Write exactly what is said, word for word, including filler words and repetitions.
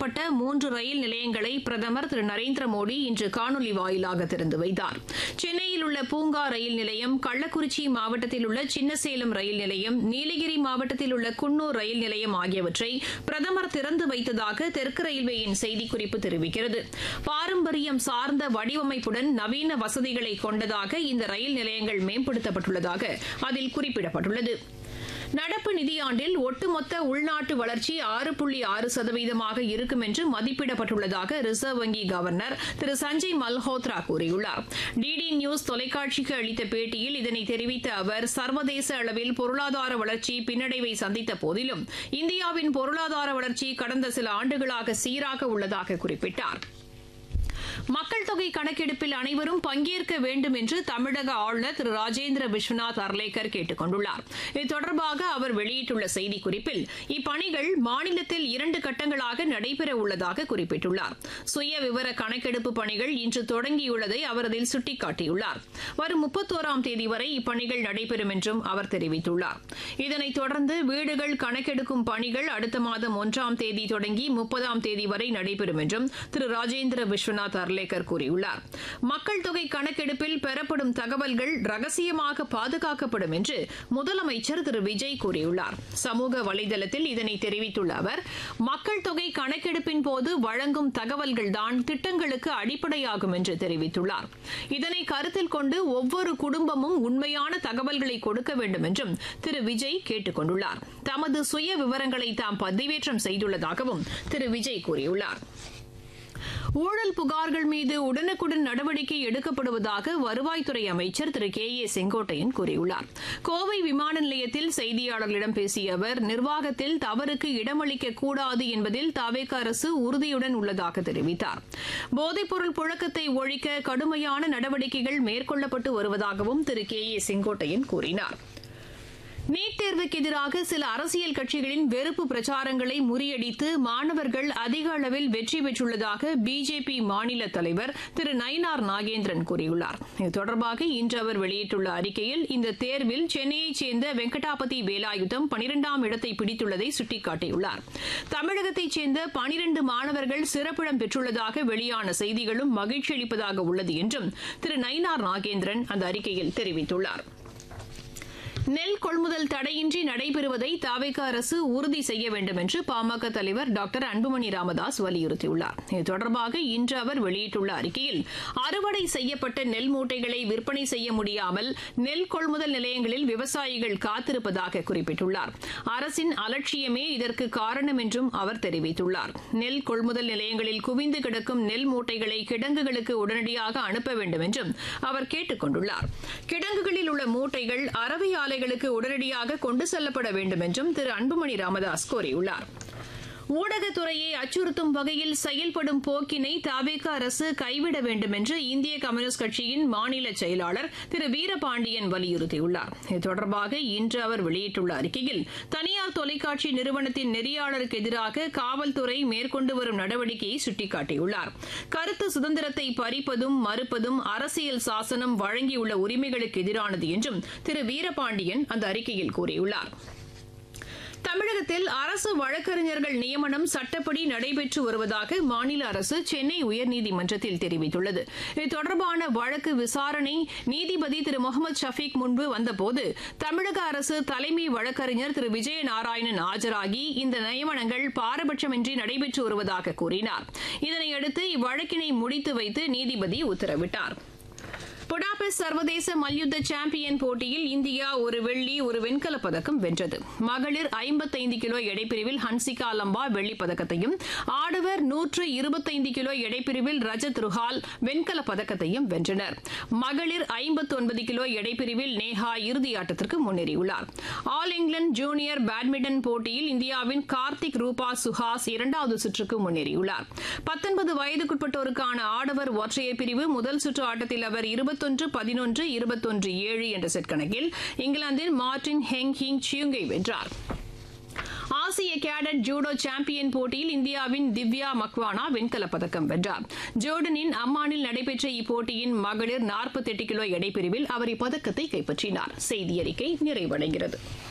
மேம்படுத்தப்பட்ட மூன்று ரயில் நிலையங்களை பிரதமர் திரு நரேந்திர மோடி இன்று காணொலி வாயிலாக திறந்து வைத்தார். சென்னையில் உள்ள பூங்கா ரயில் நிலையம், கள்ளக்குறிச்சி மாவட்டத்தில் உள்ள சின்னசேலம் ரயில் நிலையம், நீலகிரி மாவட்டத்தில் உள்ள குன்னூர் ரயில் நிலையம் ஆகியவற்றை பிரதமர் திறந்து வைத்ததாக தெற்கு ரயில்வேயின் செய்திக்குறிப்பு தெரிவிக்கிறது. பாரம்பரியம் சார்ந்த வடிவமைப்புடன் நவீன வசதிகளை கொண்டதாக இந்த ரயில் நிலையங்கள் மேம்படுத்தப்பட்டுள்ளதாக அதில் குறிப்பிடப்பட்டுள்ளது. நடப்பு நிதியாண்டில் ஒட்டுமொத்த உள்நாட்டு வளர்ச்சி ஆறு புள்ளி ஆறு சதவீதமாக இருக்கும் என்று மதிப்பிடப்பட்டுள்ளதாக ரிசர்வ் வங்கி கவர்னர் திரு சஞ்சய் மல்ஹோத்ரா கூறியுள்ளார். டிடி நியூஸ் தொலைக்காட்சிக்கு அளித்த பேட்டியில் இதனை தெரிவித்த அவர், சர்வதேச அளவில் பொருளாதார வளர்ச்சி பின்னடைவை சந்தித்த போதிலும் இந்தியாவின் பொருளாதார வளர்ச்சி கடந்த சில ஆண்டுகளாக சீராக உள்ளதாக குறிப்பிட்டார். மக்கள் தொகை கணக்கெடுப்பில் அனைவரும் பங்கேற்க வேண்டும் என்று தமிழக ஆளுநர் திரு ராஜேந்திர விஸ்வநாத் அர்லேக்கர் கேட்டுக் கொண்டுள்ளார். இது தொடர்பாக அவர் வெளியிட்டுள்ள செய்திக்குறிப்பில், இப்பணிகள் மாநிலத்தில் இரண்டு கட்டங்களாக நடைபெற உள்ளதாக குறிப்பிட்டுள்ளார். சுய விவர கணக்கெடுப்பு பணிகள் இன்று தொடங்கியுள்ளதை அவர் அதில் சுட்டிக்காட்டியுள்ளார். வரும் முப்பத்தோராம் தேதி வரை இப்பணிகள் நடைபெறும் என்றும் அவர் தெரிவித்துள்ளார். இதனைத் தொடர்ந்து வீடுகள் கணக்கெடுக்கும் பணிகள் அடுத்த மாதம் ஒன்றாம் தேதி தொடங்கி முப்பதாம் தேதி வரை நடைபெறும் என்றும் திரு ராஜேந்திர விஸ்வநாத் அர்லேக்கர் கூறியுள்ளார். மக்கள் தொகை கணக்கெடுப்பில் பெறப்படும் தகவல்கள் ரகசியமாக பாதுகாக்கப்படும் என்று முதலமைச்சர் திரு விஜய் கூறியுள்ளார். சமூக வலைதளத்தில் இதனை தெரிவித்துள்ள அவர், மக்கள் தொகை கணக்கெடுப்பின் போது வழங்கும் தகவல்கள்தான் திட்டங்களுக்கு அடிப்படையாகும் என்று தெரிவித்துள்ளார். இதனை கருத்தில் கொண்டு ஒவ்வொரு குடும்பமும் உண்மையான தகவல்களை கொடுக்க வேண்டும் என்றும் திரு விஜய் கேட்டுக் கொண்டுள்ளார். தமது சுய விவரங்களை தாம் பதிவேற்றம் செய்துள்ளதாகவும் திரு விஜய் கூறியுள்ளார். ஊழல் புகார்கள் மீது உடனுக்குடன் நடவடிக்கை எடுக்கப்படுவதாக வருவாய்த்துறை அமைச்சர் திரு கே ஏ செங்கோட்டையன் கூறியுள்ளார். கோவை விமான நிலையத்தில் செய்தியாளர்களிடம் பேசிய அவர், நிர்வாகத்தில் தவறுக்கு இடமளிக்கக் கூடாது என்பதில் தவேக அரசு உறுதியுடன் உள்ளதாக தெரிவித்தார். போதைப்பொருள் புழக்கத்தை ஒழிக்க கடுமையான நடவடிக்கைகள் மேற்கொள்ளப்பட்டு வருவதாகவும் திரு கே ஏ செங்கோட்டையன் கூறினார். நீட் தேர்வுக்கு எதிராக சில அரசியல் கட்சிகளின் வெறுப்பு பிரச்சாரங்களை முறியடித்து மாணவர்கள் அதிக அளவில் வெற்றி பெற்றுள்ளதாக பிஜேபி மாநில தலைவர் திரு நயினார் நாகேந்திரன் கூறியுள்ளார். இது தொடர்பாக இன்று அவர் வெளியிட்டுள்ள அறிக்கையில், இந்த தேர்வில் சென்னையைச் சேர்ந்த வெங்கடாபதி வேலாயுதம் பனிரெண்டாம் இடத்தை பிடித்துள்ளதை சுட்டிக்காட்டியுள்ளார். தமிழகத்தைச் சேர்ந்த பனிரண்டு மாணவர்கள் சிறப்பிடம் பெற்றுள்ளதாக வெளியான செய்திகளும் மகிழ்ச்சி அளிப்பதாக உள்ளது என்றும் திரு நயினார் நாகேந்திரன் அந்த அறிக்கையில் தெரிவித்துள்ளார். நெல் கொள்முதல் தடையின்றி நடைபெறுவதை தவேக அரசு உறுதி செய்ய வேண்டும் என்று பாமக தலைவர் டாக்டர் அன்புமணி ராமதாஸ் வலியுறுத்தியுள்ளார். இது தொடர்பாக இன்று அவர் வெளியிட்டுள்ள அறிக்கையில், அறுவடை செய்யப்பட்ட நெல் மூட்டைகளை விற்பனை செய்ய முடியாமல் நெல் கொள்முதல் நிலையங்களில் விவசாயிகள் காத்திருப்பதாக குறிப்பிட்டுள்ளார். அரசின் அலட்சியமே இதற்கு காரணம் என்றும் அவர் தெரிவித்துள்ளார். நெல் கொள்முதல் நிலையங்களில் குவிந்து கிடக்கும் நெல் மூட்டைகளை கிடங்குகளுக்கு உடனடியாக அனுப்ப வேண்டும் என்றும் அவர் கேட்டுக் கொண்டுள்ளார். கிடங்குகளில் உள்ள மூட்டைகள் அரவை ஆலை உடனடியாக கொண்டு செல்லப்பட வேண்டும் என்றும் திரு அன்புமணி ராமதாஸ் கோரியுள்ளார். ஊடகத்துறையை அச்சுறுத்தும் வகையில் செயல்படும் போக்கினை தவேக அரசு கைவிட வேண்டும் என்று இந்திய கம்யூனிஸ்ட் கட்சியின் மாநில செயலாளர் திரு வீரபாண்டியன் வலியுறுத்தியுள்ளார். இது தொடர்பாக இன்று அவர் வெளியிட்டுள்ள அறிக்கையில், தனியார் தொலைக்காட்சி நிறுவனத்தின் நெறியாளருக்கு எதிராக காவல்துறை மேற்கொண்டு வரும் நடவடிக்கையை சுட்டிக்காட்டியுள்ளார். கருத்து சுதந்திரத்தை பறிப்பதும் மறுப்பதும் அரசியல் சாசனம் வழங்கியுள்ள உரிமைகளுக்கு எதிரானது என்றும் திரு வீரபாண்டியன் அந்த அறிக்கையில் கூறியுள்ளார். தமிழகத்தில் அரசு வழக்கறிஞர்கள் நியமனம் சட்டப்படி நடைபெற்று வருவதாக மாநில அரசு சென்னை உயர்நீதிமன்றத்தில் தெரிவித்துள்ளது. இது தொடர்பான வழக்கு விசாரணை நீதிபதி திரு முகமது ஷபீக் முன்பு வந்தபோது தமிழக அரசு தலைமை வழக்கறிஞர் திரு விஜயநாராயணன் ஆஜராகி இந்த நியமனங்கள் பாரபட்சமின்றி நடைபெற்று வருவதாக கூறினார். இதனையடுத்து இவ்வழக்கினை முடித்து வைத்து நீதிபதி உத்தரவிட்டார். புடாபெஸ்ட் சர்வதேச மல்யுத்த சாம்பியன் போட்டியில் இந்தியா ஒரு வெள்ளி ஒரு வெண்கலப் பதக்கம் வென்றது. மகளிர் ஐம்பத்தைந்து கிலோ எடைப்பிரிவில் ஹன்சிகா லம்பா வெள்ளிப் பதக்கத்தையும், ஆடவர் நூற்று இருபத்தைந்து கிலோ எடைப்பிரிவில் ரஜத் ருஹால் வெண்கலப் பதக்கத்தையும் வென்றனர். மகளிர் ஐம்பத்தொன்பது கிலோ எடைப்பிரிவில் நேஹா இறுதியாட்டத்திற்கு முன்னேறியுள்ளார். ஆல் இங்கிலாந்து ஜூனியர் பேட்மிண்டன் போட்டியில் இந்தியாவின் கார்த்திக் ரூபா சுஹாஸ் இரண்டாவது சுற்றுக்கு முன்னேறியுள்ளார். பத்தொன்பது வயதுக்குட்பட்டோருக்கான ஆடவர் ஒற்றையர் பிரிவு முதல் சுற்று ஆட்டத்தில் அவர் இருபத்தொன்று பதினொன்று இருபத்தொன்று ஏழு என்ற செட் கணக்கில் இங்கிலாந்தின் மார்டின் ஹெங் ஹிங் சியுங்கை வென்றார். ஆசிய கேடட் ஜூடோ சாம்பியன் போட்டியில் இந்தியாவின் திவ்யா மக்வானா வெண்கலப் பதக்கம் வென்றார். ஜோர்டனின் அம்மானில் நடைபெற்ற இப்போட்டியின் மகளிர் நாற்பத்தி எட்டு கிலோ எடைப்பிரிவில் அவர் இப்பதக்கத்தை கைப்பற்றினார். செய்தி அறிக்கை நிறைவடைகிறது.